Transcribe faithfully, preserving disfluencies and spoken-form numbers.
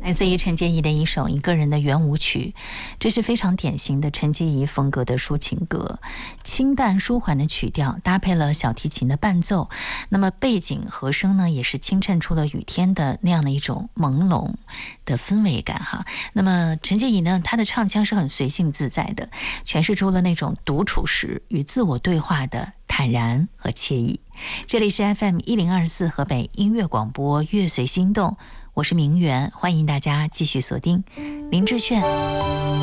来自于陈洁仪的一首《一个人的圆舞曲》，这是非常典型的陈洁仪风格的抒情歌，清淡舒缓的曲调搭配了小提琴的伴奏，那么背景和声呢也是映衬出了雨天的那样的一种朦胧的氛围感哈。那么陈洁仪呢，她的唱腔是很随性自在的，诠释出了那种独处时与自我对话的坦然和惬意。这里是 F M 一零二四河北音乐广播，乐随心动，我是明媛，欢迎大家继续锁定林志炫。